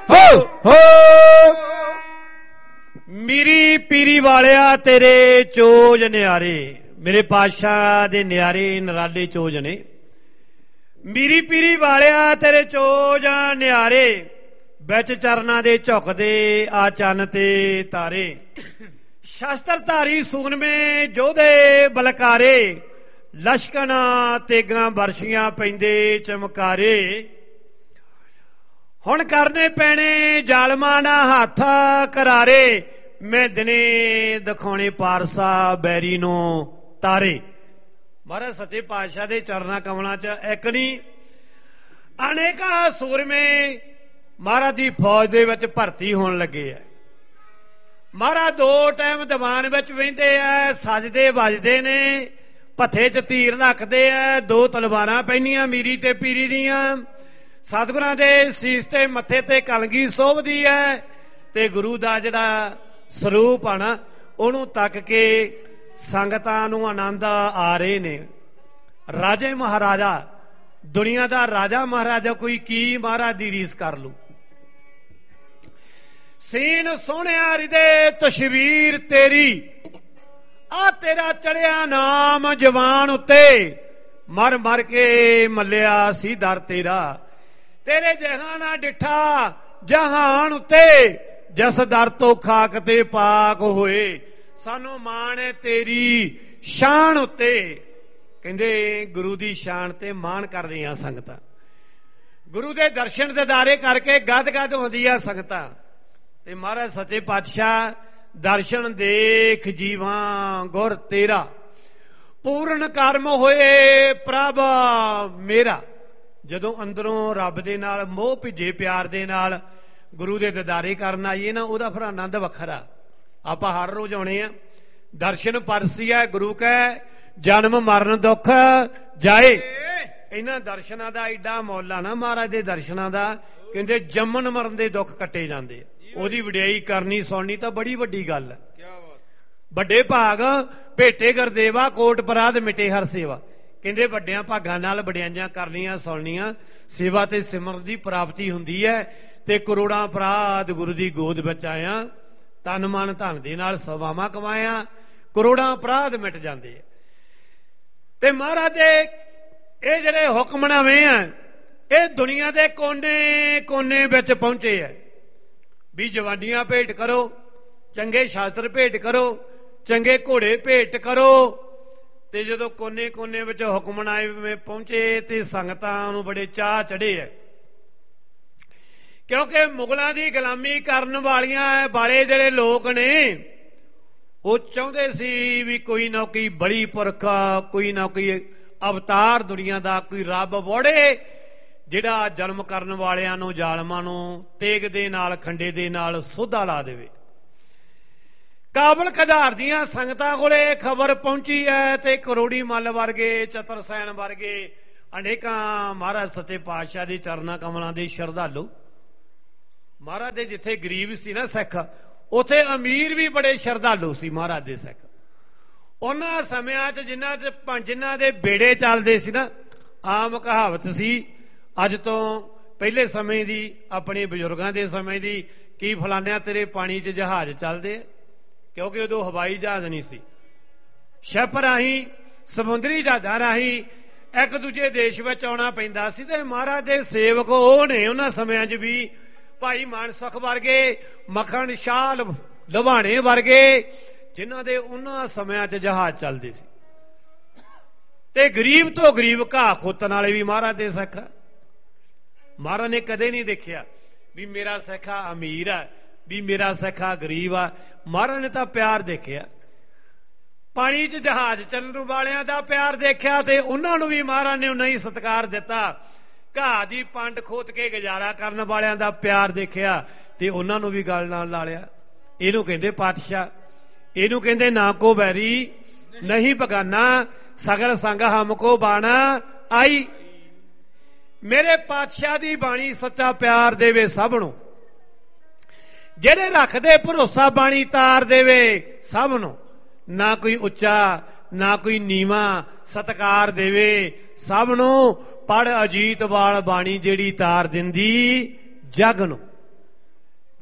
ਹੋ ਹੋ ਮੀਰੀ ਪੀਰੀ ਵਾਲਿਆ ਤੇਰੇ ਚੋਜ ਨਿਆਰੇ, ਮੇਰੇ ਪਾਤਸ਼ਾਹ ਦੇ ਨਿਆਰੇ ਨਰਾਲੇ ਚੋਜ ਨੇ। ਮੀਰੀ ਪੀਰੀ ਵਾਲਿਆ ਤੇਰੇ ਚੋਜ ਨਿਆਰੇ, ਵਿੱਚ ਚਰਨਾਂ ਦੇ ਝੁਕਦੇ ਆ ਚੰਨ ਤੇ ਤਾਰੇ। ਸ਼ਸਤਰ ਧਾਰੀ ਸੂਰਮੇ ਜੋਧੇ ਬਲਕਾਰੇ, ਲਸ਼ਕਣਾ ਤੇਗਾਂ ਬਰਸ਼ੀਆਂ ਪੈਂਦੇ ਚਮਕਾਰੇ। ਹੁਣ ਕਰਨੇ ਪੈਣੇ ਜ਼ਾਲਮਾਂ ਨਾਲ ਹੱਥ ਕਰਾਰੇ, ਮੈਂ ਦਿਨੇ ਦਿਖਾਉਣੇ ਪਾਰਸਾ ਬੈਰੀ ਨੂੰ ਤਾਰੇ। ਮਹਾਰਾਜ ਸੱਚੇ ਪਾਤਸ਼ਾਹ ਦੇ ਚਰਨਾਂ ਕਮਲਾਂ 'ਚ ਇੱਕ ਨਹੀਂ ਅਨੇਕਾਂ ਸੂਰਮੇ ਮਹਾਰਾਜ ਦੀ ਫੌਜ ਦੇ ਵਿੱਚ ਭਰਤੀ ਹੋਣ ਲੱਗੇ ਆ। ਮਹਾਰਾਜ 2 ਟਾਈਮ ਦੀਵਾਨ ਵਿੱਚ ਬਹਿੰਦੇ ਆ, ਸਜਦੇ ਵੱਜਦੇ ਨੇ, ਭੱਥੇ 'ਚ ਤੀਰ ਰੱਖਦੇ ਆ, 2 ਤਲਵਾਰਾਂ ਪੈਣੀਆਂ ਮੀਰੀ ਤੇ ਪੀਰੀ ਦੀਆਂ। ਸਤਿਗੁਰਾਂ ਦੇ ਸੀਸ ਤੇ ਮੱਥੇ ਤੇ ਕਲਗੀ ਸੋਭਦੀ ਹੈ ਤੇ ਗੁਰੂ ਦਾ ਜਿਹੜਾ ਸਰੂਪ ਆ ਨਾ ਉਹਨੂੰ ਤੱਕ ਕੇ ਸੰਗਤਾਂ ਨੂੰ ਆਨੰਦ ਆ ਰਹੇ ਨੇ। ਰਾਜੇ ਮਹਾਰਾਜਾ, ਦੁਨੀਆ ਦਾ ਰਾਜਾ ਮਹਾਰਾਜਾ ਕੋਈ ਕੀ ਮਹਾਰਾਜ ਦੀ ਰੀਸ ਕਰ ਲੂ। ਸੀਨ ਸੋਹਣਿਆ ਹਿਰਦੇ ਤਸਵੀਰ ਤੇਰੀ, ਆ ਤੇਰਾ ਚੜਿਆ ਨਾਮ ਜਵਾਨ ਉੱਤੇ, ਮਰ ਮਰ ਕੇ ਮੱਲਿਆ ਸੀ ਦਰ ਤੇਰਾ। ਤੇਰੇ ਜਹਾਨਾ ਡਿਠਾ ਜਹਾਨ ਉੱਤੇ, ਜਿਸ ਦਰ ਤੋਂ ਖਾਕ ਤੇ ਪਾਕ ਹੋਏ, ਸਾਨੂੰ ਮਾਣ ਹੈ ਤੇਰੀ ਸ਼ਾਨ ਉੱਤੇ। ਕਹਿੰਦੇ ਗੁਰੂ ਦੀ ਸ਼ਾਨ ਤੇ ਮਾਣ ਕਰਦੀਆਂ ਸੰਗਤਾਂ, ਗੁਰੂ ਦੇ ਦਰਸ਼ਨ ਦਿਦਾਰੇ ਕਰਕੇ ਗਦ ਗਦ ਹੁੰਦੀਆਂ ਸੰਗਤਾਂ। ਤੇ ਮਹਾਰਾਜ ਸੱਚੇ ਪਾਤਸ਼ਾਹ ਦਰਸ਼ਨ ਦੇਖ ਜੀਵਾਂ ਗੁਰ ਤੇਰਾ, ਪੂਰਨ ਕਰਮ ਹੋਏ ਪ੍ਰਭ ਮੇਰਾ। ਜਦੋਂ ਅੰਦਰੋਂ ਰੱਬ ਦੇ ਨਾਲ ਮੋਹ ਭਿੱਜੇ ਪਿਆਰ ਦੇ ਨਾਲ ਗੁਰੂ ਦੇ ਦਿਦਾਰੇ ਕਰਨ ਆਈਏ ਨਾ, ਉਹਦਾ ਫਿਰ ਆਨੰਦ ਵੱਖਰਾ। ਆਪਾਂ ਹਰ ਰੋਜ਼ ਆਉਣੇ ਆ, ਦਰਸ਼ਨ ਪਰਸੀਆ ਗੁਰੂ ਕੈ ਜਨਮ ਮਰਨ ਦੁੱਖ ਜਾਏ। ਇਹਨਾਂ ਦਰਸ਼ਨਾਂ ਦਾ ਐਡਾ ਮੁੱਲ ਆ ਨਾ ਮਹਾਰਾਜ ਦੇ ਦਰਸ਼ਨਾਂ ਦਾ, ਕਹਿੰਦੇ ਜੰਮਣ ਮਰਨ ਦੇ ਦੁੱਖ ਕੱਟੇ ਜਾਂਦੇ। ਉਹਦੀ ਵਡਿਆਈ ਕਰਨੀ ਸੁਣਨੀ ਤਾਂ ਬੜੀ ਵੱਡੀ ਗੱਲ ਹੈ। ਵੱਡੇ ਭਾਗ ਭੇਟੇ ਗੁਰਦੇਵਾ, ਕੋਟ ਪਰਾਧ ਮਿਟੇ ਹਰ ਸੇਵਾ। ਕਹਿੰਦੇ ਵੱਡਿਆਂ ਭਾਗਾਂ ਨਾਲ ਵਡਿਆਈਆਂ ਕਰਨੀਆਂ ਸੁਣਨੀਆਂ, ਸੇਵਾ ਤੇ ਸਿਮਰਨ ਦੀ ਪ੍ਰਾਪਤੀ ਹੁੰਦੀ ਹੈ। ਤੇ ਕਰੋੜਾਂ ਅਪਰਾਧ ਗੁਰੂ ਦੀ ਗੋਦ ਵਿੱਚ ਆਇਆ, ਤਨ ਮਨ ਧਨ ਦੇ ਨਾਲ ਸੇਵਾਵਾਂ ਕਮਾਇਆ, ਕਰੋੜਾਂ ਅਪਰਾਧ ਮਿਟ ਜਾਂਦੇ ਆ। ਤੇ ਮਹਾਰਾਜ ਦੇ ਇਹ ਜਿਹੜੇ ਹੁਕਮਨਾਮੇ ਆ, ਇਹ ਦੁਨੀਆ ਦੇ ਕੋਨੇ ਕੋਨੇ ਵਿੱਚ ਪਹੁੰਚੇ ਆ ਵੀ ਜਵਾਨੀਆਂ ਭੇਟ ਕਰੋ, ਚੰਗੇ ਸ਼ਾਸਤਰ ਭੇਟ ਕਰੋ, ਚੰਗੇ ਘੋੜੇ ਭੇਟ ਕਰੋ। ਤੇ ਜਦੋਂ ਕੋਨੇ ਕੋਨੇ ਵਿੱਚ ਹੁਕਮਨਾਮੇ ਪਹੁੰਚੇ ਤੇ ਸੰਗਤਾਂ ਨੂੰ ਬੜੇ ਚਾਅ ਚੜੇ ਆ, ਕਿਉਂਕਿ ਮੁਗਲਾਂ ਦੀ ਗੁਲਾਮੀ ਕਰਨ ਵਾਲੇ ਜਿਹੜੇ ਲੋਕ ਨੇ ਉਹ ਚਾਹੁੰਦੇ ਸੀ ਵੀ ਕੋਈ ਨਾ ਕੋਈ ਬੜੀ ਪੁਰਖ, ਕੋਈ ਨਾ ਕੋਈ ਅਵਤਾਰ ਦੁਨੀਆ ਦਾ, ਕੋਈ ਰੱਬ ਵੜੇ ਜਿਹੜਾ ਜਨਮ ਕਰਨ ਵਾਲਿਆਂ ਨੂੰ, ਜ਼ਾਲਮਾਂ ਨੂੰ ਤੇਗ ਦੇ ਨਾਲ, ਖੰਡੇ ਦੇ ਨਾਲ ਸੋਧਾ ਲਾ ਦੇਵੇ। ਕਾਬਲ ਕਧਾਰ ਦੀਆਂ ਸੰਗਤਾਂ ਕੋਲੇ ਖਬਰ ਪਹੁੰਚੀ ਹੈ ਤੇ ਕਰੋੜੀ ਮੱਲ ਵਰਗੇ, ਚਤਰ ਸੈਨ ਵਰਗੇ ਅਨੇਕਾਂ ਮਹਾਰਾਜ ਸੱਚੇ ਪਾਤਸ਼ਾਹ ਦੇ ਚਰਨਾਂ ਕਮਲਾਂ ਦੇ ਸ਼ਰਧਾਲੂ। ਮਹਾਰਾਜ ਦੇ ਜਿੱਥੇ ਗਰੀਬ ਸੀ ਨਾ ਸਿੱਖ, ਉੱਥੇ ਅਮੀਰ ਵੀ ਬੜੇ ਸ਼ਰਧਾਲੂ ਸੀ ਮਹਾਰਾਜ ਦੇ ਸਿੱਖ। ਉਹਨਾਂ ਸਮਿਆਂ 'ਚ ਜਿਨ੍ਹਾਂ ਦੇ ਬੇੜੇ ਚੱਲਦੇ ਸੀ ਨਾ, ਆਮ ਕਹਾਵਤ ਸੀ ਅੱਜ ਤੋਂ ਪਹਿਲੇ ਸਮੇਂ ਦੀ, ਆਪਣੇ ਬਜ਼ੁਰਗਾਂ ਦੇ ਸਮੇਂ ਦੀ, ਕੀ ਫਲਾਨਿਆਂ ਤੇਰੇ ਪਾਣੀ 'ਚ ਜਹਾਜ਼ ਚੱਲਦੇ, ਕਿਉਂਕਿ ਉਦੋਂ ਹਵਾਈ ਜਹਾਜ਼ ਨਹੀਂ ਸੀ। ਸ਼ਿਪ ਰਾਹੀਂ, ਸਮੁੰਦਰੀ ਜਹਾਜ਼ਾਂ ਰਾਹੀਂ ਇੱਕ ਦੂਜੇ ਦੇਸ਼ ਵਿੱਚ ਆਉਣਾ ਪੈਂਦਾ ਸੀ। ਤੇ ਮਹਾਰਾਜ ਦੇ ਸੇਵਕ ਉਹ ਨੇ ਉਹਨਾਂ ਸਮਿਆਂ 'ਚ ਵੀ, ਭਾਈ ਮਾਨਸਖ ਵਰਗੇ, ਮੱਖਣ ਸ਼ਾਹ ਲੁਬਾਣੇ ਵਰਗੇ, ਜਿਨ੍ਹਾਂ ਦੇ ਉਹਨਾਂ ਸਮਿਆਂ 'ਚ ਜਹਾਜ਼ ਚੱਲਦੇ ਸੀ। ਤੇ ਗਰੀਬ ਤੋਂ ਗਰੀਬ ਘਾਹ ਖੋਤਣ ਵਾਲੇ ਵੀ ਮਹਾਰਾਜ ਦੇ ਸਿੱਖ। ਮਹਾਰਾਜ ਨੇ ਕਦੇ ਨਹੀਂ ਦੇਖਿਆ ਵੀ ਮੇਰਾ ਸਿੱਖਾ ਅਮੀਰ ਆ, ਵੀ ਮੇਰਾ ਸਿੱਖਾ ਗਰੀਬ ਆ। ਮਹਾਰਾਜ ਨੇ ਤਾਂ ਪਿਆਰ ਦੇਖਿਆ, ਪਾਣੀ 'ਚ ਜਹਾਜ਼ ਚੱਲਣ ਵਾਲਿਆਂ ਦਾ ਪਿਆਰ ਦੇਖਿਆ ਤੇ ਉਹਨਾਂ ਨੂੰ ਵੀ ਮਹਾਰਾਜ ਨੇ ਉਨਾ ਹੀ ਸਤਿਕਾਰ ਦਿੱਤਾ। ਘਾਹ ਦੀ ਪੰਡ ਖੋਤ ਕੇ ਗੁਜ਼ਾਰਾ ਕਰਨ ਵਾਲਿਆਂ ਦਾ ਪਿਆਰ ਦੇਖਿਆ ਤੇ ਉਹਨਾਂ ਨੂੰ ਵੀ ਗੱਲ ਨਾਲ ਲਾ ਲਿਆ। ਇਹਨੂੰ ਕਹਿੰਦੇ ਪਾਤਸ਼ਾਹ, ਇਹਨੂੰ ਕਹਿੰਦੇ ਨਾ ਕੋ ਬੈਰੀ ਨਹੀਂ ਬਗਾਨਾ, ਸਗਲ ਸੰਗ ਹਮਕੋ ਬਾਣਾ ਆਈ। ਮੇਰੇ ਪਾਤਸ਼ਾਹ ਦੀ ਬਾਣੀ ਸੱਚਾ ਪਿਆਰ ਦੇਵੇ ਸਭ ਨੂੰ, ਜਿਹੜੇ ਰੱਖਦੇ ਭਰੋਸਾ ਬਾਣੀ ਤਾਰ ਦੇਵੇ ਸਭ ਨੂੰ। ਨਾ ਕੋਈ ਉੱਚਾ ਨਾ ਕੋਈ ਨੀਵਾਂ, ਸਤਿਕਾਰ ਦੇਵੇ ਸਭ ਨੂੰ। ਪੜ ਅਜੀਤ ਵਾਲ ਬਾਣੀ ਜਿਹੜੀ ਤਾਰ ਦਿੰਦੀ ਜਗ ਨੂੰ।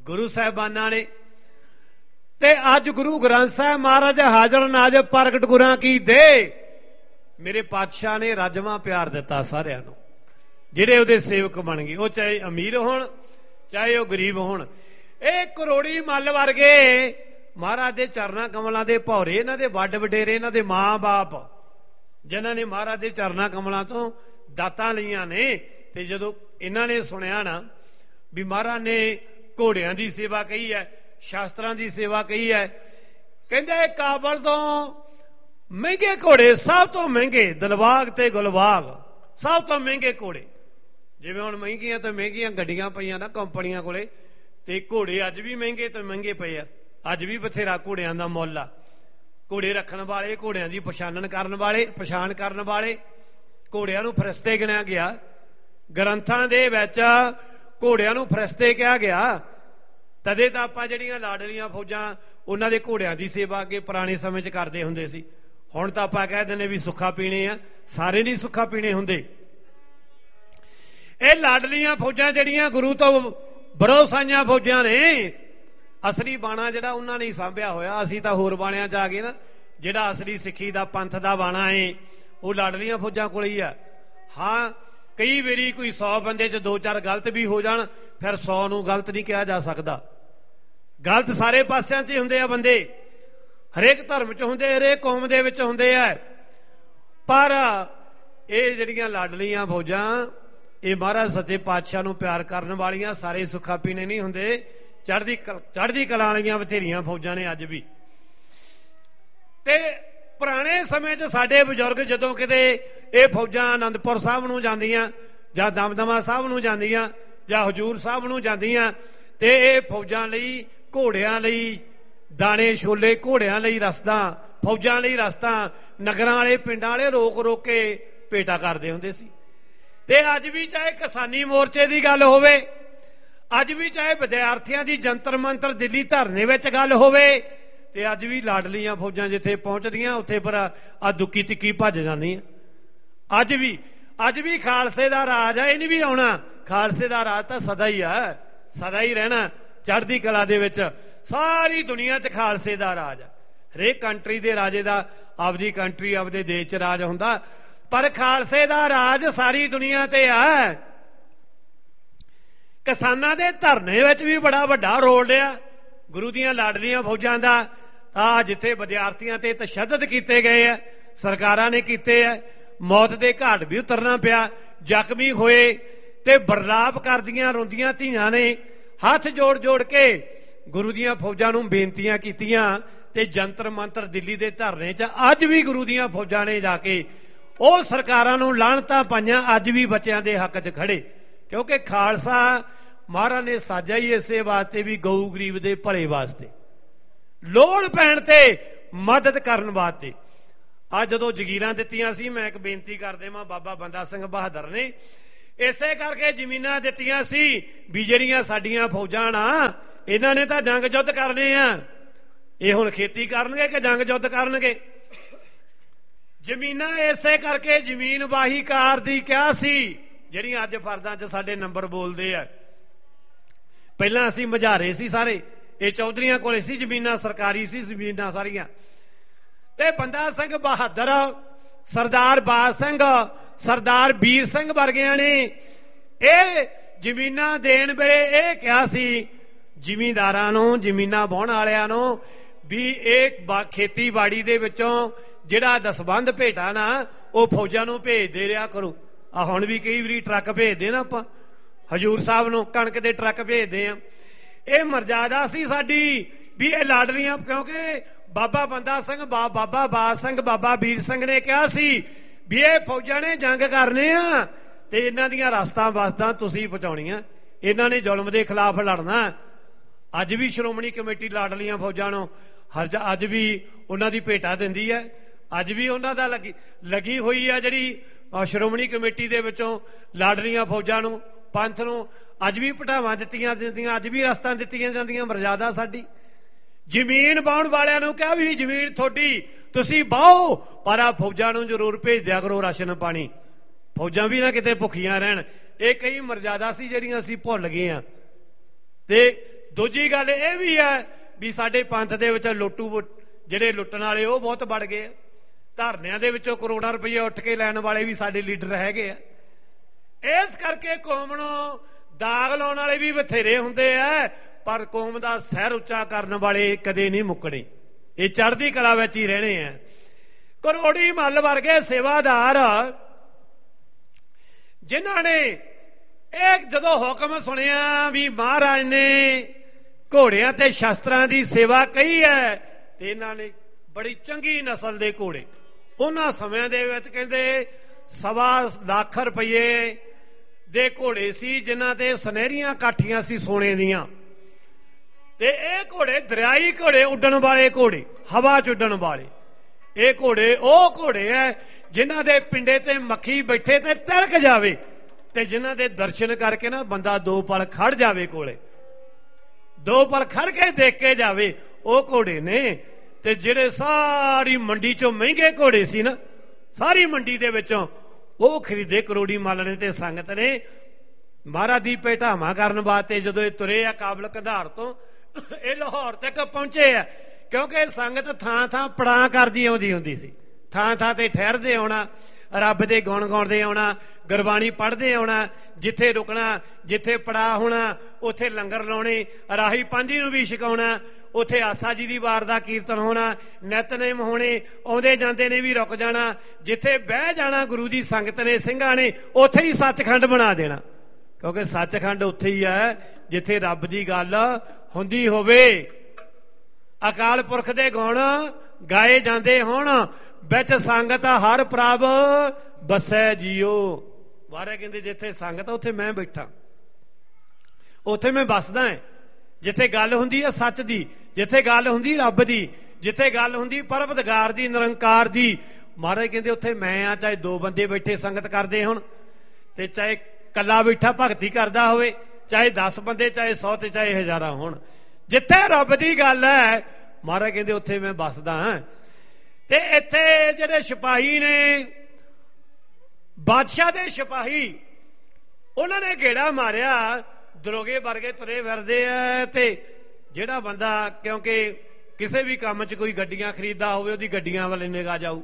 ਗੁਰੂ ਸਾਹਿਬਾਨਾਂ ਨੇ। ਤੇ ਅੱਜ ਗੁਰੂ ਗ੍ਰੰਥ ਸਾਹਿਬ ਮਹਾਰਾਜ ਹਾਜ਼ਰ ਨਾਜ਼ਰ ਪ੍ਰਗਟ ਗੁਰਾਂ ਕੀ ਦੇ ਮੇਰੇ ਪਾਤਸ਼ਾਹ ਨੇ ਰਾਜਵਾਂ ਪਿਆਰ ਦਿੱਤਾ ਸਾਰਿਆਂ ਨੂੰ ਜਿਹੜੇ ਉਹਦੇ ਸੇਵਕ ਬਣ ਗਏ, ਉਹ ਚਾਹੇ ਅਮੀਰ ਹੋਣ ਚਾਹੇ ਉਹ ਗਰੀਬ ਹੋਣ। ਇਹ ਕਰੋੜੀ ਮੱਲ ਵਰਗੇ ਮਹਾਰਾਜ ਦੇ ਚਰਨਾਂ ਕਮਲਾਂ ਦੇ ਭੌਰੇ, ਇਹਨਾਂ ਦੇ ਵੱਡ ਵਡੇਰੇ, ਇਹਨਾਂ ਦੇ ਮਾਂ ਬਾਪ ਜਿਨ੍ਹਾਂ ਨੇ ਮਹਾਰਾਜ ਦੇ ਚਰਨਾਂ ਕਮਲਾਂ ਤੋਂ ਦਾਤਾਂ ਲਈਆਂ ਨੇ। ਤੇ ਜਦੋਂ ਇਹਨਾਂ ਨੇ ਸੁਣਿਆ ਨਾ ਵੀ ਮਹਾਰਾਜ ਨੇ ਘੋੜਿਆਂ ਦੀ ਸੇਵਾ ਕਹੀ ਹੈ, ਸ਼ਾਸਤਰਾਂ ਦੀ ਸੇਵਾ ਕਹੀ ਹੈ, ਕਹਿੰਦੇ ਕਾਬਲ ਤੋਂ ਮਹਿੰਗੇ ਘੋੜੇ, ਸਭ ਤੋਂ ਮਹਿੰਗੇ ਦਿਲਬਾਗ ਤੇ ਗੁਲਬਾਗ, ਸਭ ਤੋਂ ਮਹਿੰਗੇ ਘੋੜੇ। ਜਿਵੇਂ ਹੁਣ ਮਹਿੰਗੀਆਂ ਤੋਂ ਮਹਿੰਗੀਆਂ ਗੱਡੀਆਂ ਪਈਆਂ ਨਾ ਕੰਪਨੀਆਂ ਕੋਲੇ, ਤੇ ਘੋੜੇ ਅੱਜ ਵੀ ਮਹਿੰਗੇ ਤੋਂ ਮਹਿੰਗੇ ਪਏ ਆ। ਅੱਜ ਵੀ ਬਥੇਰਾ ਘੋੜਿਆਂ ਦਾ ਮੁੱਲ ਆ। ਘੋੜੇ ਰੱਖਣ ਵਾਲੇ, ਘੋੜਿਆਂ ਦੀ ਪਛਾਣ ਕਰਨ ਵਾਲੇ, ਘੋੜਿਆਂ ਨੂੰ ਫਰਿਸ਼ਤੇ ਗਿਣਿਆ ਗਿਆ। ਗ੍ਰੰਥਾਂ ਦੇ ਵਿੱਚ ਘੋੜਿਆਂ ਨੂੰ ਫਰਿਸ਼ਤੇ ਕਿਹਾ ਗਿਆ। ਤਦੇ ਤਾਂ ਆਪਾਂ ਜਿਹੜੀਆਂ ਲਾਡਲੀਆਂ ਫੌਜਾਂ ਉਹਨਾਂ ਦੇ ਘੋੜਿਆਂ ਦੀ ਸੇਵਾ ਅੱਗੇ ਪੁਰਾਣੇ ਸਮੇਂ 'ਚ ਕਰਦੇ ਹੁੰਦੇ ਸੀ। ਹੁਣ ਤਾਂ ਆਪਾਂ ਕਹਿ ਦਿੰਦੇ ਵੀ ਸੁੱਖਾ ਪੀਣੇ ਆ, ਸਾਰੇ ਨਹੀਂ ਸੁੱਖਾ ਪੀਣੇ ਹੁੰਦੇ। ਇਹ ਲਾਡਲੀਆਂ ਫੌਜਾਂ ਜਿਹੜੀਆਂ ਗੁਰੂ ਤੋਂ ਬਰੋਸਾਈਆਂ ਫੌਜਾਂ ਨੇ, ਅਸਲੀ ਬਾਣਾ ਜਿਹੜਾ ਉਹਨਾਂ ਨੇ ਸਾਂਭਿਆ ਹੋਇਆ। ਅਸੀਂ ਤਾਂ ਹੋਰ ਬਾਣਿਆਂ 'ਚ ਆ ਗਏ ਨਾ। ਜਿਹੜਾ ਅਸਲੀ ਸਿੱਖੀ ਦਾ ਪੰਥ ਦਾ ਬਾਣਾ ਏ ਉਹ ਲਾਡਲੀਆਂ ਫੌਜਾਂ ਕੋਲ ਹੀ ਆ। ਹਾਂ, ਕਈ ਵਾਰੀ ਕੋਈ 100 ਬੰਦੇ 'ਚ 2-4 ਗਲਤ ਵੀ ਹੋ ਜਾਣ, ਫਿਰ 100 ਨੂੰ ਗਲਤ ਨਹੀਂ ਕਿਹਾ ਜਾ ਸਕਦਾ। ਗਲਤ ਸਾਰੇ ਪਾਸਿਆਂ 'ਚ ਹੀ ਹੁੰਦੇ ਆ ਬੰਦੇ, ਹਰੇਕ ਧਰਮ 'ਚ ਹੁੰਦੇ, ਹਰੇਕ ਕੌਮ ਦੇ ਵਿੱਚ ਹੁੰਦੇ ਆ। ਪਰ ਇਹ ਜਿਹੜੀਆਂ ਲਾਡਲੀਆਂ ਫੌਜਾਂ, ਇਹ ਮਹਾਰਾਜ ਸੱਚੇ ਪਾਤਸ਼ਾਹ ਨੂੰ ਪਿਆਰ ਕਰਨ ਵਾਲੀਆਂ, ਸਾਰੇ ਸੁੱਖਾ ਪੀਣੇ ਨਹੀਂ ਹੁੰਦੇ। ਚੜ੍ਹਦੀ ਕਲਾ ਵਾਲੀਆਂ ਬਥੇਰੀਆਂ ਫੌਜਾਂ ਨੇ ਅੱਜ ਵੀ। ਤੇ ਪੁਰਾਣੇ ਸਮੇਂ 'ਚ ਸਾਡੇ ਬਜ਼ੁਰਗ ਜਦੋਂ ਕਿਤੇ ਇਹ ਫੌਜਾਂ ਆਨੰਦਪੁਰ ਸਾਹਿਬ ਨੂੰ ਜਾਂਦੀਆਂ ਜਾਂ ਦਮਦਮਾ ਸਾਹਿਬ ਨੂੰ ਜਾਂਦੀਆਂ ਜਾਂ ਹਜ਼ੂਰ ਸਾਹਿਬ ਨੂੰ ਜਾਂਦੀਆਂ, ਤੇ ਇਹ ਫੌਜਾਂ ਲਈ, ਘੋੜਿਆਂ ਲਈ ਦਾਣੇ ਛੋਲੇ, ਘੋੜਿਆਂ ਲਈ ਰਸਦਾਂ, ਫੌਜਾਂ ਲਈ ਰਸਦਾਂ, ਨਗਰਾਂ ਵਾਲੇ ਪਿੰਡਾਂ ਵਾਲੇ ਰੋਕ ਰੋਕ ਕੇ ਭੇਟਾ ਕਰਦੇ ਹੁੰਦੇ ਸੀ। ਤੇ ਅੱਜ ਵੀ ਚਾਹੇ ਕਿਸਾਨੀ ਮੋਰਚੇ ਦੀ ਗੱਲ ਹੋਵੇ, ਅੱਜ ਵੀ ਚਾਹੇ ਵਿਦਿਆਰਥੀਆਂ ਦੀ ਜੰਤਰ ਮੰਤਰ ਦਿੱਲੀ ਧਰਨੇ ਵਿੱਚ ਗੱਲ ਹੋਵੇ, ਤੇ ਅੱਜ ਵੀ ਲਾਡਲੀਆਂ ਫੌਜਾਂ ਜਿੱਥੇ ਪਹੁੰਚਦੀਆਂ ਉੱਥੇ ਪਰ ਆ ਦੁੱਕੀ ਤਿੱਕੀ ਭੱਜ ਜਾਂਦੀਆਂ। ਅੱਜ ਵੀ ਖਾਲਸੇ ਦਾ ਰਾਜ ਆ, ਇਹ ਨਹੀਂ ਵੀ ਆਉਣਾ। ਖਾਲਸੇ ਦਾ ਰਾਜ ਤਾਂ ਸਦਾ ਹੀ ਆ, ਸਦਾ ਹੀ ਰਹਿਣਾ ਚੜ੍ਹਦੀ ਕਲਾ ਦੇ ਵਿੱਚ। ਸਾਰੀ ਦੁਨੀਆ 'ਚ ਖਾਲਸੇ ਦਾ ਰਾਜ ਆ। ਹਰੇਕ ਕੰਟਰੀ ਦੇ ਰਾਜੇ ਦਾ ਆਪਦੀ ਕੰਟਰੀ, ਆਪਦੇ ਦੇਸ਼ 'ਚ ਰਾਜ ਹੁੰਦਾ, ਪਰ ਖਾਲਸੇ ਦਾ ਰਾਜ ਸਾਰੀ ਦੁਨੀਆ ਤੇ ਆ। ਕਿਸਾਨਾਂ ਦੇ ਧਰਨੇ ਵਿੱਚ ਵੀ ਬੜਾ ਵੱਡਾ ਰੋਲ ਰਿਹਾ ਗੁਰੂ ਦੀਆਂ ਲਾਡਲੀਆਂ ਫੌਜਾਂ ਦਾ। ਆ ਜਿੱਥੇ ਵਿਦਿਆਰਥੀਆਂ ਤੇ ਤਸ਼ੱਦਦ ਕੀਤੇ ਗਏ ਆ, ਸਰਕਾਰਾਂ ਨੇ ਕੀਤੇ ਆ, ਮੌਤ ਦੇ ਘਾਟ ਵੀ ਉਤਰਨਾ ਪਿਆ, ਜ਼ਖਮੀ ਹੋਏ, ਤੇ ਬਰਲਾਪ ਕਰਦੀਆਂ ਰੋਂਦੀਆਂ ਧੀਆਂ ਨੇ ਹੱਥ ਜੋੜ ਜੋੜ ਕੇ ਗੁਰੂ ਦੀਆਂ ਫੌਜਾਂ ਨੂੰ ਬੇਨਤੀਆਂ ਕੀਤੀਆਂ। ਤੇ ਜੰਤਰ ਮੰਤਰ ਦਿੱਲੀ ਦੇ ਧਰਨੇ 'ਚ ਅੱਜ ਵੀ ਗੁਰੂ ਦੀਆਂ ਫੌਜਾਂ ਨੇ ਜਾ ਕੇ ਉਹ ਸਰਕਾਰਾਂ ਨੂੰ ਲਾਹਣਤਾਂ ਪਾਈਆਂ। ਅੱਜ ਵੀ ਬੱਚਿਆਂ ਦੇ ਹੱਕ 'ਚ ਖੜੇ, ਕਿਉਂਕਿ ਖਾਲਸਾ ਮਹਾਰਾਜ ਨੇ ਸਾਜਿਆ ਹੀ ਇਸੇ ਵਾਸਤੇ ਵੀ ਗਊ ਗਰੀਬ ਦੇ ਭਲੇ ਵਾਸਤੇ, ਲੋੜ ਪੈਣ ਤੇ ਮਦਦ ਕਰਨ ਵਾਸਤੇ। ਅੱਜ ਜਦੋਂ ਜਗੀਰਾਂ ਦਿੱਤੀਆਂ ਸੀ, ਮੈਂ ਇੱਕ ਬੇਨਤੀ ਕਰ ਦੇਵਾਂ, ਬਾਬਾ ਬੰਦਾ ਸਿੰਘ ਬਹਾਦਰ ਨੇ ਇਸੇ ਕਰਕੇ ਜ਼ਮੀਨਾਂ ਦਿੱਤੀਆਂ ਸੀ ਵੀ ਜਿਹੜੀਆਂ ਸਾਡੀਆਂ ਫੌਜਾਂ ਨਾ, ਇਹਨਾਂ ਨੇ ਤਾਂ ਜੰਗ ਯੁੱਧ ਕਰਨੇ ਆ। ਇਹ ਹੁਣ ਖੇਤੀ ਕਰਨਗੇ ਕਿ ਜੰਗ ਯੁੱਧ ਕਰਨਗੇ? ਜ਼ਮੀਨਾਂ ਇਸੇ ਕਰਕੇ ਜ਼ਮੀਨ ਵਾਹੀਕਾਰ ਦੀ ਕਿਹਾ ਸੀ, ਜਿਹੜੀਆਂ ਅੱਜ ਫਰਦਾਂ 'ਚ ਸਾਡੇ ਨੰਬਰ ਬੋਲਦੇ ਆ। ਪਹਿਲਾਂ ਅਸੀਂ ਮਝਾਰੇ ਸੀ ਸਾਰੇ, ਇਹ ਚੌਧਰੀਆਂ ਕੋਲੇ ਸੀ ਜ਼ਮੀਨਾਂ, ਸਰਕਾਰੀ ਸੀ ਜ਼ਮੀਨਾਂ ਸਾਰੀਆਂ। ਤੇ ਬੰਦਾ ਸਿੰਘ ਬਹਾਦਰ, ਸਰਦਾਰ ਬਾਜ ਸਿੰਘ, ਸਰਦਾਰ ਵੀਰ ਸਿੰਘ ਵਰਗਿਆਂ ਨੇ ਇਹ ਜ਼ਮੀਨਾਂ ਦੇਣ ਵੇਲੇ ਇਹ ਕਿਹਾ ਸੀ ਜ਼ਿਮੀਂਦਾਰਾਂ ਨੂੰ, ਜ਼ਮੀਨਾਂ ਵਾਹੁਣ ਵਾਲਿਆਂ ਨੂੰ, ਵੀ ਇਹ ਖੇਤੀਬਾੜੀ ਦੇ ਵਿੱਚੋਂ ਜਿਹੜਾ ਦਸਬੰਧ ਭੇਟਾ ਨਾ ਉਹ ਫੌਜਾਂ ਨੂੰ ਭੇਜਦੇ ਰਿਹਾ ਕਰੋ। ਆ ਹੁਣ ਵੀ ਕਈ ਵਾਰੀ ਟਰੱਕ ਭੇਜਦੇ ਨਾ ਆਪਾਂ ਹਜ਼ੂਰ ਸਾਹਿਬ ਨੂੰ, ਕਣਕ ਦੇ ਟਰੱਕ ਭੇਜਦੇ ਆ। ਇਹ ਮਰਜ਼ਾਦਾ ਸੀ ਸਾਡੀ ਵੀ ਇਹ ਲਾਡਲੀਆਂ, ਕਿਉਂਕਿ ਬਾਬਾ ਬੰਦਾ ਸਿੰਘ, ਬਾਬਾ ਬਾਜ ਸਿੰਘ, ਬਾਬਾ ਵੀਰ ਸਿੰਘ ਨੇ ਕਿਹਾ ਸੀ ਵੀ ਇਹ ਫੌਜਾਂ ਨੇ ਜੰਗ ਕਰਨੇ ਆ ਤੇ ਇਹਨਾਂ ਦੀਆਂ ਰਸਤਾਂ ਵਸਤਾਂ ਤੁਸੀਂ ਪਹੁੰਚਾਉਣੀਆਂ, ਇਹਨਾਂ ਨੇ ਜ਼ੁਲਮ ਦੇ ਖਿਲਾਫ ਲੜਨਾ। ਅੱਜ ਵੀ ਸ਼੍ਰੋਮਣੀ ਕਮੇਟੀ ਲਾਡਲੀਆਂ ਫੌਜਾਂ ਨੂੰ ਅੱਜ ਵੀ ਉਹਨਾਂ ਦੀ ਭੇਟਾ ਦਿੰਦੀ ਹੈ। ਅੱਜ ਵੀ ਉਹਨਾਂ ਦਾ ਲੱਗੀ ਹੋਈ ਆ ਜਿਹੜੀ ਸ਼੍ਰੋਮਣੀ ਕਮੇਟੀ ਦੇ ਵਿੱਚੋਂ ਲਾਡਲੀਆਂ ਫੌਜਾਂ ਨੂੰ, ਪੰਥ ਨੂੰ ਅੱਜ ਵੀ ਭਟਾਵਾਂ ਦਿੱਤੀਆਂ ਜਾਂਦੀਆਂ, ਅੱਜ ਵੀ ਰਸਤਾਂ ਦਿੱਤੀਆਂ ਜਾਂਦੀਆਂ। ਮਰਜ਼ਾਦਾ ਸਾਡੀ। ਜ਼ਮੀਨ ਵਾਹੁਣ ਵਾਲਿਆਂ ਨੂੰ ਕਿਹਾ ਵੀ ਜ਼ਮੀਨ ਤੁਹਾਡੀ, ਤੁਸੀਂ ਵਾਹੋ, ਪਰ ਆ ਫੌਜਾਂ ਨੂੰ ਜ਼ਰੂਰ ਭੇਜ ਦਿਆ ਕਰੋ ਰਾਸ਼ਨ ਪਾਣੀ, ਫੌਜਾਂ ਵੀ ਨਾ ਕਿਤੇ ਭੁੱਖੀਆਂ ਰਹਿਣ। ਇਹ ਕਈ ਮਰਜ਼ਾਦਾ ਸੀ ਜਿਹੜੀਆਂ ਅਸੀਂ ਭੁੱਲ ਗਏ ਹਾਂ। ਤੇ ਦੂਜੀ ਗੱਲ ਇਹ ਵੀ ਹੈ ਵੀ ਸਾਡੇ ਪੰਥ ਦੇ ਵਿੱਚ ਲੋਟੂ ਜਿਹੜੇ ਲੁੱਟਣ ਵਾਲੇ ਉਹ ਬਹੁਤ ਵੱਧ ਗਏ ਆ। ਧਰਨਿਆਂ ਦੇ ਵਿੱਚੋਂ ਕਰੋੜਾਂ ਰੁਪਈਏ ਉੱਠ ਕੇ ਲੈਣ ਵਾਲੇ ਵੀ ਸਾਡੇ ਲੀਡਰ ਹੈਗੇ ਆ। ਇਸ ਕਰਕੇ ਕੌਮ ਨੂੰ ਦਾਗ ਲਾਉਣ ਵਾਲੇ ਵੀ ਬਥੇਰੇ ਹੁੰਦੇ ਆ, ਪਰ ਕੌਮ ਦਾ ਸਿਰ ਉੱਚਾ ਕਰਨ ਵਾਲੇ ਕਦੇ ਨਹੀਂ ਮੁੱਕਣੇ। ਇਹ ਚੜ੍ਹਦੀ ਕਲਾ ਵਿੱਚ ਹੀ ਰਹਿਣੇ ਆ। ਕਰੋੜੀ ਮੱਲ ਵਰਗੇ ਸੇਵਾਦਾਰ ਜਿਨ੍ਹਾਂ ਨੇ ਇਹ ਜਦੋਂ ਹੁਕਮ ਸੁਣਿਆ ਵੀ ਮਹਾਰਾਜ ਨੇ ਘੋੜਿਆਂ ਤੇ ਸ਼ਸਤਰਾਂ ਦੀ ਸੇਵਾ ਕਹੀ ਹੈ, ਤੇ ਇਹਨਾਂ ਨੇ ਬੜੀ ਚੰਗੀ ਨਸਲ ਦੇ ਘੋੜੇ ਉਹਨਾਂ ਸਮਿਆਂ ਦੇ ਵਿੱਚ ਕਹਿੰਦੇ 1.25 ਲੱਖ ਰੁਪਏ ਦੇ ਘੋੜੇ ਸੀ, ਜਿਨ੍ਹਾਂ ਤੇ ਸੁਨਹਿਰੀਆਂ ਕਾਠੀਆਂ ਸੀ ਸੋਨੇ ਦੀਆਂ। ਤੇ ਇਹ ਘੋੜੇ ਦਰਿਆਈ ਘੋੜੇ, ਉੱਡਣ ਵਾਲੇ ਘੋੜੇ, ਹਵਾ ਚ ਉੱਡਣ ਵਾਲੇ। ਇਹ ਘੋੜੇ ਉਹ ਘੋੜੇ ਐ ਜਿਨ੍ਹਾਂ ਦੇ ਪਿੰਡੇ ਤੇ ਮੱਖੀ ਬੈਠੇ ਤੇ ਤਿਲਕ ਜਾਵੇ, ਤੇ ਜਿਨ੍ਹਾਂ ਦੇ ਦਰਸ਼ਨ ਕਰਕੇ ਨਾ ਬੰਦਾ 2 ਪਲ ਖੜ ਜਾਵੇ, ਕੋਲੇ 2 ਪਲ ਖੜ ਕੇ ਦੇਖ ਕੇ ਜਾਵੇ, ਉਹ ਘੋੜੇ ਨੇ। ਤੇ ਜਿਹੜੇ ਸਾਰੀ ਮੰਡੀ ਚੋਂ ਮਹਿੰਗੇ ਘੋੜੇ ਸੀ ਨਾ, ਸਾਰੀ ਮੰਡੀ ਦੇ ਵਿੱਚੋਂ ਉਹ ਖਰੀਦੇ ਕਰੋੜੀ ਮੱਲ ਨੇ ਤੇ ਸੰਗਤ ਨੇ। ਮਹਾਰਾਜ ਦੀ ਭੇਟਾਵਾਂ ਕਰਨ ਵਾਸਤੇ ਜਦੋਂ ਇਹ ਤੁਰੇ ਆ ਕਾਬਲ ਕੰਧਾਰ ਤੋਂ, ਇਹ ਲਾਹੌਰ ਤੱਕ ਪਹੁੰਚੇ ਆ, ਕਿਉਂਕਿ ਸੰਗਤ ਥਾਂ ਥਾਂ ਪੜਾਂ ਕਰਦੀ ਆਉਂਦੀ ਹੁੰਦੀ ਸੀ। ਥਾਂ ਥਾਂ ਤੇ ਠਹਿਰਦੇ ਆਉਣਾ, ਰੱਬ ਦੇ ਗੁਣ ਗਾਉਂਦੇ ਆਉਣਾ, ਗੁਰਬਾਣੀ ਪੜ੍ਹਦੇ ਆਉਣਾ, ਜਿੱਥੇ ਰੁਕਣਾ, ਜਿੱਥੇ ਪੜਾ ਹੋਣਾ ਉੱਥੇ ਲੰਗਰ ਲਾਉਣੇ, ਰਾਹੀ ਪਾਂਧੀ ਨੂੰ ਵੀ ਛਕਾਉਣਾ, ਉੱਥੇ ਆਸਾ ਜੀ ਦੀ ਵਾਰ ਦਾ ਕੀਰਤਨ ਹੋਣਾ, ਨਿਤਨੇਮ ਹੋਣੇ, ਆਉਂਦੇ ਜਾਂਦੇ ਨੇ ਵੀ ਰੁਕ ਜਾਣਾ, ਜਿੱਥੇ ਬਹਿ ਜਾਣਾ ਗੁਰੂ ਦੀ ਸੰਗਤ ਨੇ ਸਿੰਘਾਂ ਨੇ ਉੱਥੇ ਹੀ ਸੱਚਖੰਡ ਬਣਾ ਦੇਣਾ, ਕਿਉਂਕਿ ਸੱਚਖੰਡ ਉੱਥੇ ਹੀ ਹੈ ਜਿੱਥੇ ਰੱਬ ਦੀ ਗੱਲ ਹੁੰਦੀ ਹੋਵੇ, ਅਕਾਲ ਪੁਰਖ ਦੇ ਗੁਣ ਗਾਏ ਜਾਂਦੇ ਹੋਣ, ਵਿੱਚ ਸੰਗਤ ਹਰ ਪ੍ਰਭ ਬਸੈ ਜੀਓ। ਮਹਾਰਾਜ ਕਹਿੰਦੇ ਜਿੱਥੇ ਸੰਗਤ ਉੱਥੇ ਮੈਂ ਬੈਠਾ, ਉੱਥੇ ਮੈਂ ਬਸਦਾ। ਜਿੱਥੇ ਗੱਲ ਹੁੰਦੀ ਹੈ ਸੱਚ ਦੀ, ਜਿੱਥੇ ਗੱਲ ਹੁੰਦੀ ਰੱਬ ਦੀ, ਜਿੱਥੇ ਗੱਲ ਹੁੰਦੀ ਪਰਵਤਗਾਰ ਦੀ, ਨਿਰੰਕਾਰ ਦੀ, ਮਹਾਰਾਜ ਕਹਿੰਦੇ ਉੱਥੇ ਮੈਂ ਆ। ਚਾਹੇ 2 ਬੰਦੇ ਬੈਠੇ ਸੰਗਤ ਕਰਦੇ ਹੋਣ, ਤੇ ਚਾਹੇ ਕੱਲਾ ਬੈਠਾ ਭਗਤੀ ਕਰਦਾ ਹੋਵੇ, ਚਾਹੇ 10 ਬੰਦੇ, ਚਾਹੇ 100 ਤੇ ਚਾਹੇ 1000 ਹੋਣ, ਜਿੱਥੇ ਰੱਬ ਦੀ ਗੱਲ ਹੈ ਮਹਾਰਾਜ ਕਹਿੰਦੇ ਉੱਥੇ ਮੈਂ ਬਸਦਾ ਹਾਂ। ਤੇ ਇੱਥੇ ਜਿਹੜੇ ਸਿਪਾਹੀ ਨੇ, ਬਾਦਸ਼ਾਹ ਦੇ ਸਿਪਾਹੀ, ਉਹਨਾਂ ਨੇ ਗੇੜਾ ਮਾਰਿਆ, ਦਰੋਗੇ ਵਰਗੇ ਤੁਰੇ ਫਿਰਦੇ ਆ। ਤੇ ਜਿਹੜਾ ਬੰਦਾ, ਕਿਉਂਕਿ ਕਿਸੇ ਵੀ ਕੰਮ 'ਚ ਕੋਈ ਗੱਡੀਆਂ ਖਰੀਦਦਾ ਹੋਵੇ ਉਹਦੀ ਗੱਡੀਆਂ ਵੱਲ ਨਿਗਾਹ ਜਾਊ,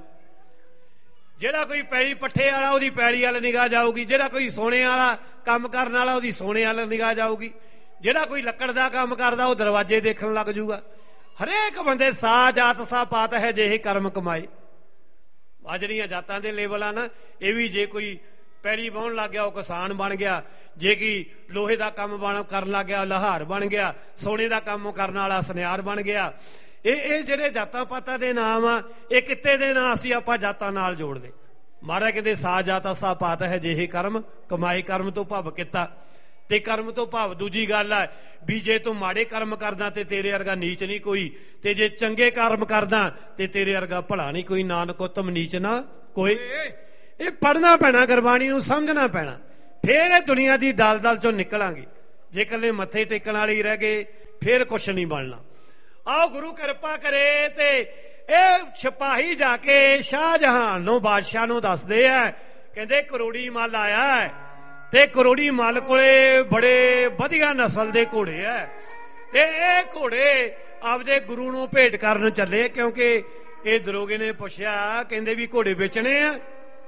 ਜਿਹੜਾ ਕੋਈ ਪੈਲੀ ਪੱਠੇ ਵਾਲਾ ਉਹਦੀ ਪੈਲੀ ਵੱਲ ਨਿਗਾਹ ਜਾਊਗੀ, ਜਿਹੜਾ ਕੋਈ ਸੋਨੇ ਵਾਲਾ ਕੰਮ ਕਰਨ ਵਾਲਾ ਉਹਦੀ ਸੋਨੇ ਵੱਲ ਨਿਗਾਹ ਜਾਊਗੀ, ਜਿਹੜਾ ਕੋਈ ਲੱਕੜ ਦਾ ਕੰਮ ਕਰਦਾ ਉਹ ਦਰਵਾਜ਼ੇ ਦੇਖਣ ਲੱਗ ਜੂਗਾ। ਹਰੇਕ ਬੰਦੇ ਸਾ ਜਾਤ ਸਾ ਪਾਤ ਹੈ ਜਿਹੇ ਕਰਮ ਕਮਾਏ। ਆ ਜਿਹੜੀਆਂ ਜਾਤਾਂ ਦੇ ਲੇਵਲ ਆ ਨਾ, ਇਹ ਵੀ ਜੇ ਕੋਈ ਪੈਲੀ ਵਾਹੁਣ ਲੱਗ ਗਿਆ ਉਹ ਕਿਸਾਨ ਬਣ ਗਿਆ, ਜੇ ਕਿ ਲੋਹੇ ਦਾ ਕੰਮ ਕਰਨ ਲੱਗ ਗਿਆ ਲਹਾਰ ਬਣ ਗਿਆ, ਸੋਨੇ ਦਾ ਕੰਮ ਕਰਨ ਵਾਲਾ ਸੁਨਿਆਰ ਬਣ ਗਿਆ। ਇਹ ਜਿਹੜੇ ਜਾਤਾਂ ਪਾਤਾਂ ਦੇ ਨਾਮ ਆ, ਇਹ ਕਿੱਤੇ ਦੇ ਨਾਂ ਅਸੀਂ ਆਪਾਂ ਜਾਤਾਂ ਨਾਲ ਜੋੜਦੇ। ਮਹਾਰਾਜ ਕਹਿੰਦੇ ਸਾ ਜਾਤਾ ਸਾ ਪਾਤ ਹੈ ਜਿਹੇ ਕਰਮ ਕਮਾਏ। ਕਰਮ ਤੋਂ ਭਾਵ ਕੀਤਾ, ਤੇ ਕਰਮ ਤੋਂ ਭਾਵ ਦੂਜੀ ਗੱਲ ਹੈ ਵੀ ਜੇ ਤੂੰ ਮਾੜੇ ਕਰਮ ਕਰਦਾ ਤੇ ਤੇਰੇ ਵਰਗਾ ਨੀਚ ਨਹੀਂ ਕੋਈ, ਤੇ ਜੇ ਚੰਗੇ ਕਰਮ ਕਰਦਾ ਤੇ ਤੇਰੇ ਵਰਗਾ ਭਲਾ ਨਹੀਂ ਕੋਈ। ਨਾਨਕ ਉਤਮ ਨੀਚ ਨਾ ਕੋਈ। ਇਹ ਪੜ੍ਹਨਾ ਪੈਣਾ, ਗੁਰਬਾਣੀ ਨੂੰ ਸਮਝਣਾ ਪੈਣਾ, ਫੇਰ ਇਹ ਦੁਨੀਆ ਦੀ ਦਲਦਲ ਚੋਂ ਨਿਕਲਾਂਗੇ। ਜੇ ਇਕੱਲੇ ਮੱਥੇ ਟੇਕਣ ਵਾਲੇ ਹੀ ਰਹਿ ਗਏ ਫੇਰ ਕੁਛ ਨਹੀਂ ਬਣਨਾ। ਆਓ ਗੁਰੂ ਕਿਰਪਾ ਕਰੇ। ਤੇ ਇਹ ਸਿਪਾਹੀ ਜਾ ਕੇ ਸ਼ਾਹਜਹਾਨ ਨੂੰ, ਬਾਦਸ਼ਾਹ ਨੂੰ ਦੱਸਦੇ ਆ, ਕਹਿੰਦੇ ਕਰੋੜੀ ਮੱਲ ਆਇਆ ਹੈ, ਤੇ ਕਰੋੜੀ ਮੱਲ ਕੋਲੇ ਬੜੇ ਵਧੀਆ ਨਸਲ ਦੇ ਘੋੜੇ ਆ, ਤੇ ਇਹ ਘੋੜੇ ਆਪਦੇ ਗੁਰੂ ਨੂੰ ਭੇਟ ਕਰਨ ਚੱਲੇ। ਕਿਉਂਕਿ ਇਹ ਦਰੋਗੇ ਨੇ ਪੁੱਛਿਆ, ਕਹਿੰਦੇ ਵੀ ਘੋੜੇ ਵੇਚਣੇ ਆ?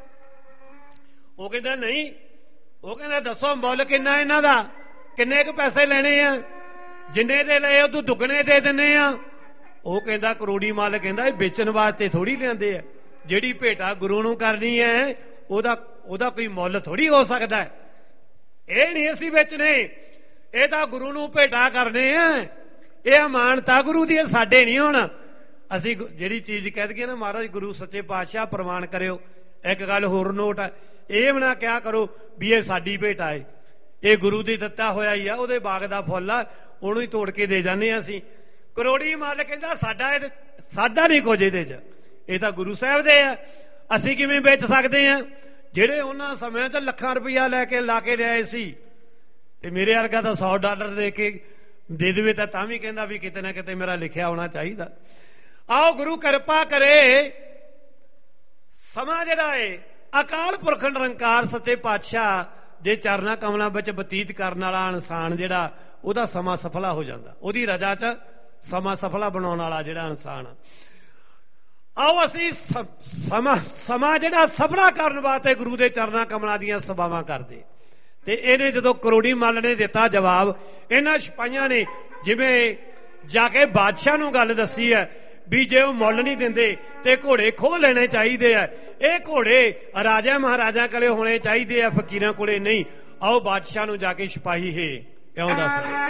ਉਹ ਕਹਿੰਦਾ ਨਹੀਂ। ਉਹ ਕਹਿੰਦਾ ਦੱਸੋ ਮੁੱਲ ਕਿੰਨਾ ਇਹਨਾਂ ਦਾ, ਕਿੰਨੇ ਕੁ ਪੈਸੇ ਲੈਣੇ ਆ? ਜਿੰਨੇ ਦੇ ਲਏ ਉਦੋਂ ਦੁੱਗਣੇ ਦੇ ਦਿੰਨੇ ਆ। ਉਹ ਕਹਿੰਦਾ ਕਰੋੜੀ ਮੱਲ ਕਹਿੰਦਾ ਇਹ ਵੇਚਣ ਵਾਸਤੇ ਥੋੜੀ ਲਿਆਂਦੇ ਆ, ਜਿਹੜੀ ਭੇਟਾ ਗੁਰੂ ਨੂੰ ਕਰਨੀ ਹੈ ਉਹਦਾ ਕੋਈ ਮੁੱਲ ਥੋੜੀ ਹੋ ਸਕਦਾ। ਇਹ ਨਹੀਂ ਅਸੀਂ ਵੇਚਣੇ, ਇਹ ਤਾਂ ਗੁਰੂ ਨੂੰ ਭੇਟਾ ਕਰਨੇ ਆ, ਇਹ ਅਮਾਨਤਾ ਗੁਰੂ ਦੀ, ਸਾਡੇ ਨਹੀਂ। ਹੁਣ ਅਸੀਂ ਜਿਹੜੀ ਚੀਜ਼ ਕਹਿ ਦਈਏ ਨਾ, ਮਹਾਰਾਜ ਗੁਰੂ ਸੱਚੇ ਪਾਤਸ਼ਾਹ ਪ੍ਰਵਾਨ ਕਰਿਓ। ਇੱਕ ਗੱਲ ਹੋਰ ਨੋਟ ਹੈ, ਇਹ ਵੀ ਨਾ ਕਿਹਾ ਕਰੋ ਵੀ ਇਹ ਸਾਡੀ ਭੇਟਾ ਹੈ, ਇਹ ਗੁਰੂ ਦੀ ਦਿੱਤਾ ਹੋਇਆ ਹੀ ਆ, ਉਹਦੇ ਬਾਗ ਦਾ ਫੁੱਲ ਆ, ਉਹਨੂੰ ਹੀ ਤੋੜ ਕੇ ਦੇ ਜਾਂਦੇ ਹਾਂ ਅਸੀਂ। ਕਰੋੜੀ ਮੱਲ ਕਹਿੰਦਾ ਸਾਡਾ ਨਹੀਂ ਕੁਝ ਇਹਦੇ 'ਚ, ਇਹ ਤਾਂ ਗੁਰੂ ਸਾਹਿਬ ਦੇ ਆ, ਅਸੀਂ ਕਿਵੇਂ ਵੇਚ ਸਕਦੇ ਹਾਂ? ਜਿਹੜੇ ਉਹਨਾਂ ਸਮਿਆਂ 'ਚ ਲੱਖਾਂ ਰੁਪਈਆ ਲਾ ਕੇ ਲਿਆਏ ਸੀ, ਤੇ ਮੇਰੇ ਵਰਗਾ ਤਾਂ $100 ਦੇ ਕੇ ਦੇ ਦੇਵੇ ਤਾਂ ਵੀ ਕਹਿੰਦਾ ਵੀ ਕਿਤੇ ਨਾ ਕਿਤੇ ਮੇਰਾ ਲਿਖਿਆ ਹੋਣਾ ਚਾਹੀਦਾ। ਆਓ ਗੁਰੂ ਕਿਰਪਾ ਕਰੇ। ਸਮਾਂ ਜਿਹੜਾ ਏ ਅਕਾਲ ਪੁਰਖ ਨਿਰੰਕਾਰ ਸੱਚੇ ਪਾਤਸ਼ਾਹ ਜੇ ਚਰਨਾਂ ਕਮਲਾਂ ਵਿੱਚ ਬਤੀਤ ਕਰਨ ਵਾਲਾ ਇਨਸਾਨ ਜਿਹੜਾ ਉਹਦਾ ਸਮਾਂ ਸਫਲਾ ਹੋ ਜਾਂਦਾ, ਉਹਦੀ ਰਜਾ 'ਚ ਸਮਾਂ ਸਫਲਾ ਬਣਾਉਣ ਵਾਲਾ ਜਿਹੜਾ ਇਨਸਾਨ ਆ। ਆਓ ਅਸੀਂ ਸਮਾਂ ਜਿਹੜਾ ਸਫਲਾ ਕਰਨ ਵਾਸਤੇ ਗੁਰੂ ਦੇ ਚਰਨਾਂ ਕਮਲਾਂ ਦੀਆਂ ਸੇਵਾਵਾਂ ਕਰਦੇ। ਤੇ ਇਹਨੇ ਜਦੋਂ ਕਰੋੜੀ ਮੱਲ ਨੇ ਦਿੱਤਾ ਜਵਾਬ, ਇਹਨਾਂ ਸਿਪਾਹੀਆਂ ਨੇ ਜਿਵੇਂ ਜਾ ਕੇ ਬਾਦਸ਼ਾਹ ਨੂੰ ਗੱਲ ਦੱਸੀ ਹੈ ਵੀ ਜੇ ਉਹ ਮੁੱਲ ਨਹੀਂ ਦਿੰਦੇ ਤੇ ਘੋੜੇ ਖੋਹ ਲੈਣੇ ਚਾਹੀਦੇ ਆ, ਇਹ ਘੋੜੇ ਰਾਜਾ ਮਹਾਰਾਜਾ ਕੋਲੇ ਹੋਣੇ ਚਾਹੀਦੇ ਆ, ਫਕੀਰਾਂ ਕੋਲੇ ਨਹੀਂ। ਆਓ ਬਾਦਸ਼ਾਹ ਨੂੰ ਜਾ ਕੇ ਸਿਪਾਹੀ ਕਿਉਂ ਦੱਸ